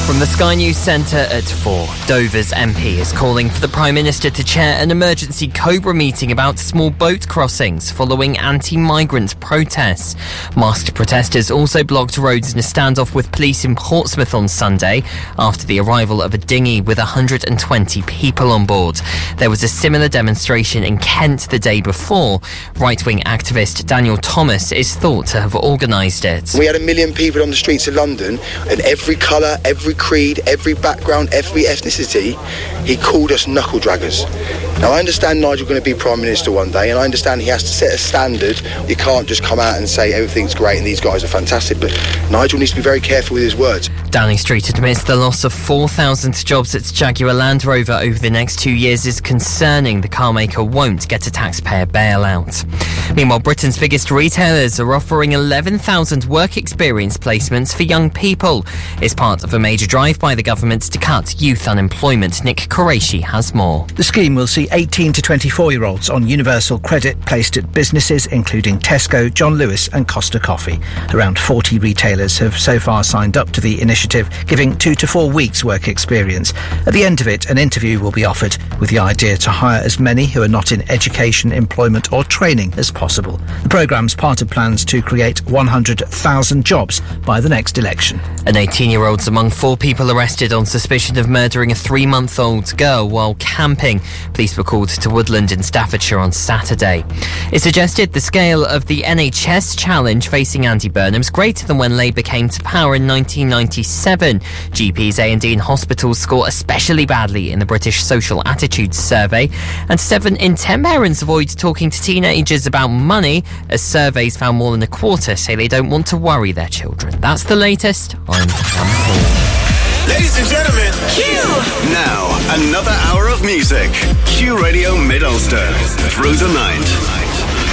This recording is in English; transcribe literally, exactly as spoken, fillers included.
From the Sky News Centre at four, Dover's M P is calling for the Prime Minister to chair an emergency Cobra meeting about small boat crossings following anti-migrant protests. Masked protesters also blocked roads in a standoff with police in Portsmouth on Sunday after the arrival of a dinghy with one hundred twenty people on board. There was a similar demonstration in Kent the day before. Right-wing activist Daniel Thomas is thought to have organised it. We had a million people on the streets of London, and every colour, every creed, every background, every ethnicity, he called us knuckle draggers. Now, I understand Nigel's going to be Prime Minister one day, and I understand he has to set a standard. You can't just come out and say everything's great and these guys are fantastic, but Nigel needs to be very careful with his words. Downing Street admits the loss of four thousand jobs at Jaguar Land Rover over the next two years is concerning. The carmaker won't get a taxpayer bailout. Meanwhile, Britain's biggest retailers are offering eleven thousand work experience placements for young people. It's part of a major drive by the government to cut youth unemployment. Nick Qureshi has more. The scheme will see eighteen to twenty-four-year-olds on universal credit placed at businesses including Tesco, John Lewis and Costa Coffee. Around forty retailers have so far signed up to the initiative, giving two to four weeks work experience. At the end of it, an interview will be offered with the idea to hire as many who are not in education, employment or training as possible. The programme's part of plans to create one hundred thousand jobs by the next election. An eighteen-year-old's among four people arrested on suspicion of murdering a three-month-old girl while camping. Police were called to Woodland in Staffordshire on Saturday. It suggested the scale of the N H S challenge facing Andy Burnham's greater than when Labour came to power in nineteen ninety-seven. G Ps, A and E and hospitals score especially badly in the British Social Attitudes Survey, and seven in ten parents avoid talking to teenagers about money, as surveys found more than a quarter say they don't want to worry their children. That's the latest. I'm Cam Hall. Ladies and gentlemen, Q! Now, another hour of music. Q Radio Mid-Ulster. Through the night.